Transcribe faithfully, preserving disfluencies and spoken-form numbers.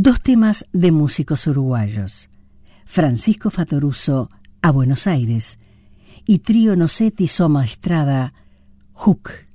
dos temas de músicos uruguayos: Francisco Fattoruso, A Buenos Aires, y Trío Nocetti Soma Estrada, Hook.